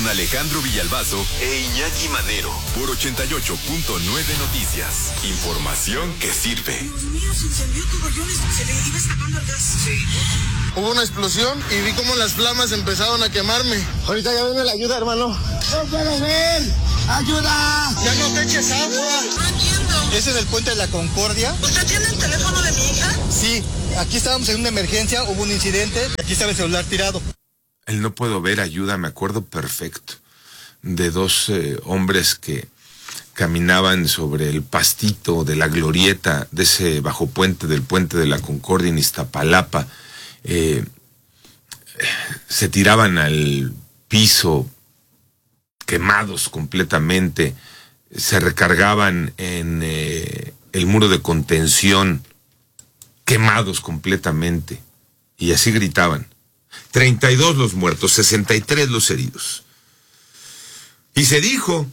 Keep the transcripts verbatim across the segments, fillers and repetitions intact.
con Alejandro Villalbazo e Iñaki Manero por ochenta y ocho punto nueve Noticias. Información que sirve. Dios mío, se incendió todo, yo se le iba escapando el gas. Sí. Hubo una explosión y vi cómo las flamas empezaron a quemarme. Ahorita ya viene la ayuda, hermano. ¡No puedo ver! ¡Ayuda! ¡Ya no te eches agua! No entiendo. ¿Ese es el puente de la Concordia? ¿Usted tiene el teléfono de mi hija? Sí, aquí estábamos en una emergencia, hubo un incidente, aquí estaba el celular tirado. El no puedo ver ayuda, me acuerdo perfecto de dos eh, hombres que caminaban sobre el pastito de la glorieta de ese bajo puente del puente de la Concordia en Iztapalapa. Eh, se tiraban al piso quemados completamente, se recargaban en eh, el muro de contención, quemados completamente, y así gritaban. treinta y dos los muertos, sesenta y tres los heridos. Y se dijo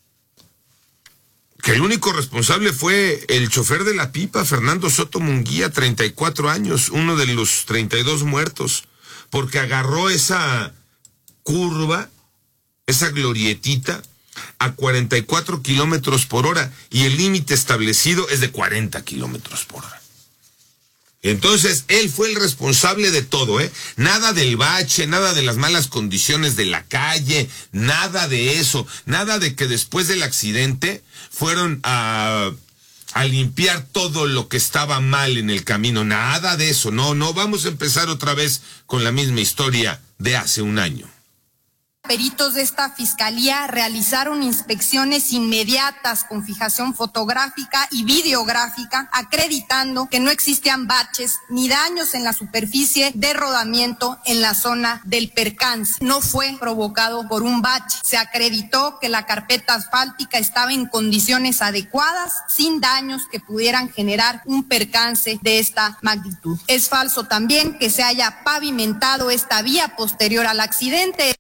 que el único responsable fue el chofer de la pipa, Fernando Soto Munguía, treinta y cuatro años, uno de los treinta y dos muertos, porque agarró esa curva, esa glorietita, a cuarenta y cuatro kilómetros por hora, y el límite establecido es de cuarenta kilómetros por hora. Entonces, él fue el responsable de todo, ¿eh? Nada del bache, nada de las malas condiciones de la calle, nada de eso, nada de que después del accidente fueron a, a limpiar todo lo que estaba mal en el camino, nada de eso, no, no, vamos a empezar otra vez con la misma historia de hace un año. Peritos de esta fiscalía realizaron inspecciones inmediatas con fijación fotográfica y videográfica, acreditando que no existían baches ni daños en la superficie de rodamiento en la zona del percance. No fue provocado por un bache. Se acreditó que la carpeta asfáltica estaba en condiciones adecuadas, sin daños que pudieran generar un percance de esta magnitud. Es falso también que se haya pavimentado esta vía posterior al accidente.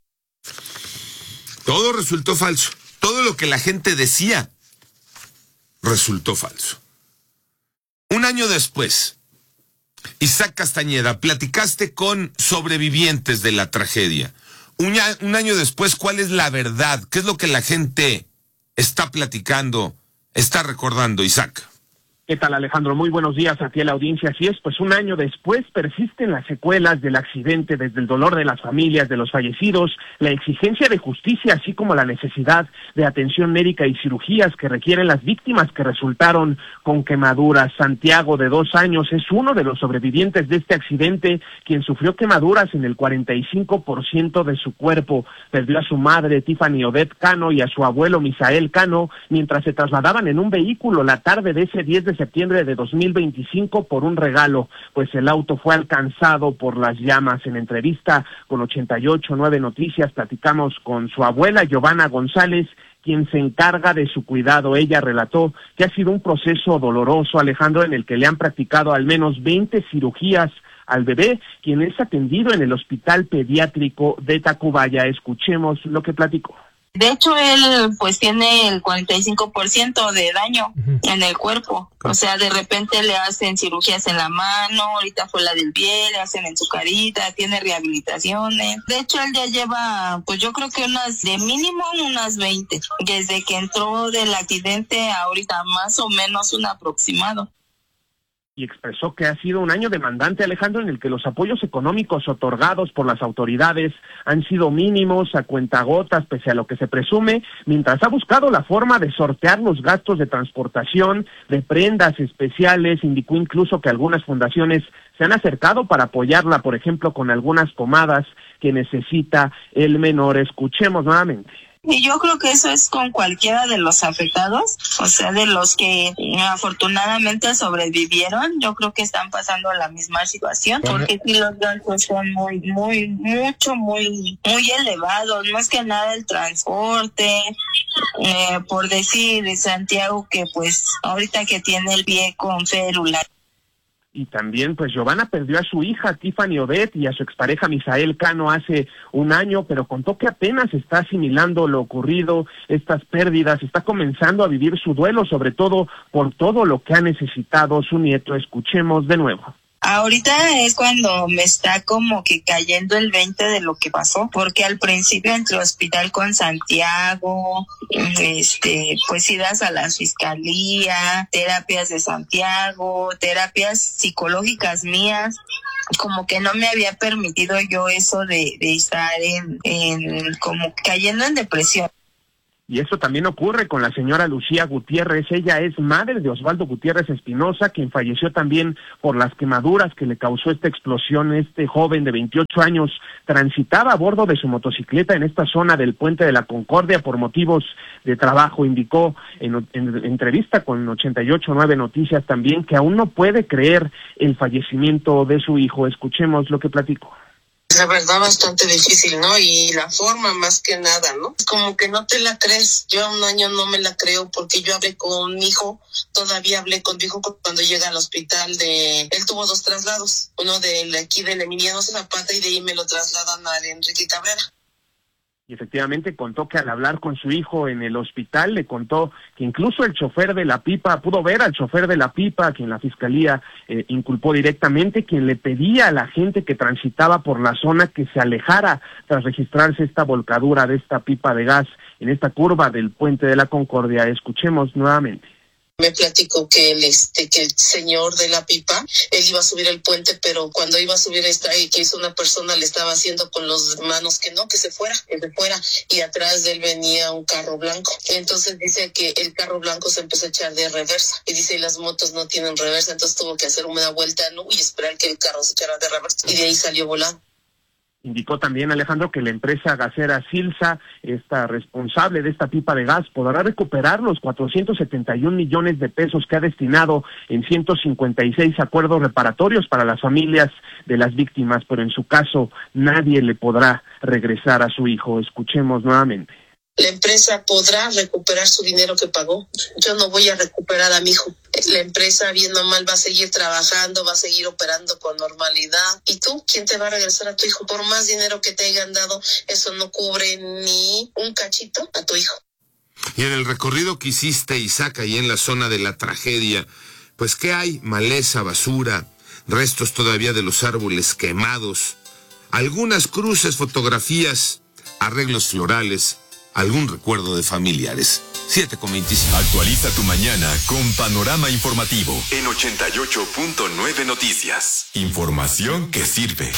Todo resultó falso. Todo lo que la gente decía resultó falso. Un año después, Isaac Castañeda, platicaste con sobrevivientes de la tragedia. Un, un año después, ¿cuál es la verdad? ¿Qué es lo que la gente está platicando, está recordando, Isaac? ¿Qué tal, Alejandro? Muy buenos días a ti a la audiencia. Así es, pues un año después persisten las secuelas del accidente, desde el dolor de las familias de los fallecidos, la exigencia de justicia, así como la necesidad de atención médica y cirugías que requieren las víctimas que resultaron con quemaduras. Santiago, de dos años, es uno de los sobrevivientes de este accidente, quien sufrió quemaduras en el cuarenta y cinco por ciento de su cuerpo. Perdió a su madre, Tiffany Odette Cano, y a su abuelo, Misael Cano, mientras se trasladaban en un vehículo la tarde de ese diez de septiembre de dos mil veinticinco por un regalo, pues el auto fue alcanzado por las llamas. En entrevista con ochenta y ocho nueve Noticias platicamos con su abuela, Giovanna González, quien se encarga de su cuidado. Ella relató que ha sido un proceso doloroso, Alejandro, en el que le han practicado al menos veinte cirugías al bebé, quien es atendido en el Hospital Pediátrico de Tacubaya. Escuchemos lo que platicó. De hecho, él pues tiene el cuarenta y cinco por ciento de daño uh-huh. en el cuerpo. O sea, de repente le hacen cirugías en la mano, ahorita fue la del pie, le hacen en su carita, tiene rehabilitaciones. De hecho, él ya lleva, pues yo creo que unas, de mínimo unas veinte. Desde que entró del accidente, ahorita más o menos un aproximado. Y expresó que ha sido un año demandante, Alejandro, en el que los apoyos económicos otorgados por las autoridades han sido mínimos, a cuentagotas, pese a lo que se presume, mientras ha buscado la forma de sortear los gastos de transportación, de prendas especiales. Indicó incluso que algunas fundaciones se han acercado para apoyarla, por ejemplo, con algunas pomadas que necesita el menor. Escuchemos nuevamente. Y yo creo que eso es con cualquiera de los afectados, o sea, de los que afortunadamente sobrevivieron, yo creo que están pasando la misma situación, porque si los gastos son muy, muy, mucho, muy, muy elevados, más que nada el transporte, eh, por decir Santiago que pues ahorita que tiene el pie con férula. Y también, pues, Giovanna perdió a su hija, Tiffany Odette, y a su expareja, Misael Cano, hace un año, pero contó que apenas está asimilando lo ocurrido, estas pérdidas, está comenzando a vivir su duelo, sobre todo por todo lo que ha necesitado su nieto. Escuchemos de nuevo. Ahorita es cuando me está como que cayendo el veinte de lo que pasó, porque al principio entre hospital con Santiago, este, pues idas a la fiscalía, terapias de Santiago, terapias psicológicas mías, como que no me había permitido yo eso de, de estar en, en, como cayendo en depresión. Y eso también ocurre con la señora Lucía Gutiérrez. Ella es madre de Osvaldo Gutiérrez Espinosa, quien falleció también por las quemaduras que le causó esta explosión. Este joven de veintiocho años transitaba a bordo de su motocicleta en esta zona del Puente de la Concordia por motivos de trabajo. Indicó en, en entrevista con ochenta y ocho punto nueve Noticias también que aún no puede creer el fallecimiento de su hijo. Escuchemos lo que platicó. La verdad bastante difícil, ¿no? Y la forma más que nada, ¿no? Como que no te la crees. Yo a un año no me la creo porque yo hablé con mi hijo, todavía hablé con mi hijo cuando llega al hospital de... Él tuvo dos traslados, uno de aquí del Emiliano Zapata y de ahí me lo trasladan al Enrique Cabrera. Y efectivamente contó que al hablar con su hijo en el hospital le contó que incluso el chofer de la pipa, pudo ver al chofer de la pipa, a quien la fiscalía eh, inculpó directamente, quien le pedía a la gente que transitaba por la zona que se alejara tras registrarse esta volcadura de esta pipa de gas en esta curva del Puente de la Concordia. Escuchemos nuevamente. Me platicó que el este que el señor de la pipa, él iba a subir el puente, pero cuando iba a subir esta que hizo una persona le estaba haciendo con las manos que no, que se fuera, que se fuera, y atrás de él venía un carro blanco. Entonces dice que el carro blanco se empezó a echar de reversa, y dice las motos no tienen reversa, entonces tuvo que hacer una vuelta, ¿no? Y esperar que el carro se echara de reversa, y de ahí salió volando. Indicó también Alejandro que la empresa gasera Silsa, esta responsable de esta pipa de gas, podrá recuperar los cuatrocientos setenta y un millones de pesos que ha destinado en ciento cincuenta y seis acuerdos reparatorios para las familias de las víctimas, pero en su caso nadie le podrá regresar a su hijo. Escuchemos nuevamente. La empresa podrá recuperar su dinero que pagó. Yo no voy a recuperar a mi hijo. La empresa, bien o mal, va a seguir trabajando, va a seguir operando con normalidad. ¿Y tú? ¿Quién te va a regresar a tu hijo? Por más dinero que te hayan dado, eso no cubre ni un cachito a tu hijo. Y en el recorrido que hiciste, Isaac, ahí en la zona de la tragedia, pues ¿qué hay? Maleza, basura, restos todavía de los árboles quemados, algunas cruces, fotografías, arreglos florales, algún recuerdo de familiares. siete con veinticinco. Actualiza tu mañana con Panorama Informativo en ochenta y ocho punto nueve Noticias. Información que sirve.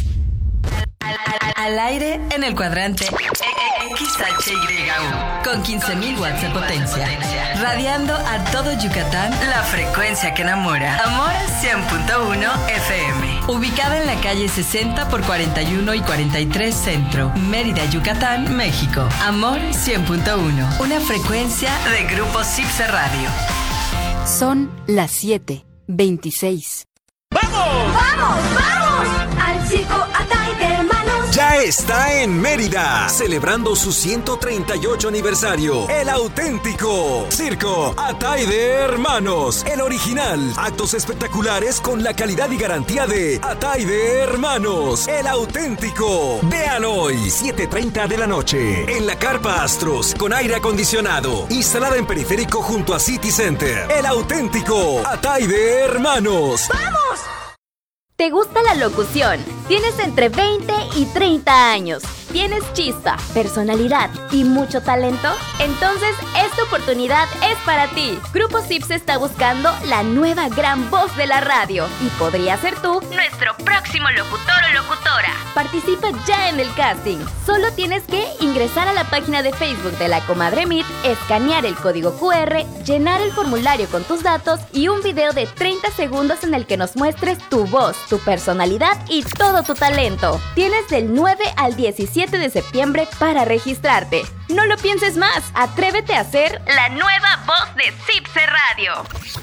Al, al, al aire en el cuadrante X H Y U con quince mil watts de potencia, radiando a todo Yucatán la frecuencia que enamora. Amor cien punto uno F M, ubicada en la calle sesenta por cuarenta y uno y cuarenta y tres Centro, Mérida, Yucatán, México. Amor cien punto uno, una frecuencia de Grupo Cipse Radio. Son las siete veintiséis. ¡Vamos! ¡Vamos, vamos! Al circo Atay de Hermanos. Ya está en Mérida, celebrando su ciento treinta y ocho aniversario. El auténtico Circo Atay de Hermanos, el original. Actos espectaculares con la calidad y garantía de Atay de Hermanos, el auténtico. Vean hoy, siete treinta de la noche, en la Carpa Astros, con aire acondicionado, instalada en periférico junto a City Center. El auténtico Atay de Hermanos. ¡Vamos! ¿Te gusta la locución? Tienes entre veinte y treinta años. ¿Tienes chispa, personalidad y mucho talento? Entonces, esta oportunidad es para ti. Grupo Cipse está buscando la nueva gran voz de la radio y podría ser tú nuestro próximo locutor o locutora. Participa ya en el casting. Solo tienes que ingresar a la página de Facebook de La Comadre Meet, escanear el código Q R, llenar el formulario con tus datos y un video de treinta segundos en el que nos muestres tu voz, tu personalidad y todo tu talento. Tienes del nueve al diecisiete de septiembre para registrarte. No lo pienses más, atrévete a ser la nueva voz de Cipse Radio.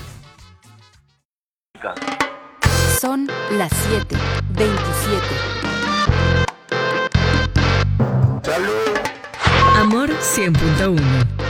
Son las siete veintisiete. Amor cien punto uno.